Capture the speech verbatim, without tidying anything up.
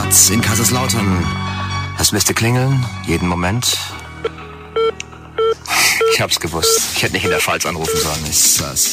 Platz in Kaiserslautern. Das müsste klingeln, jeden Moment. Ich hab's gewusst. Ich hätte nicht in der Pfalz anrufen sollen. Ist das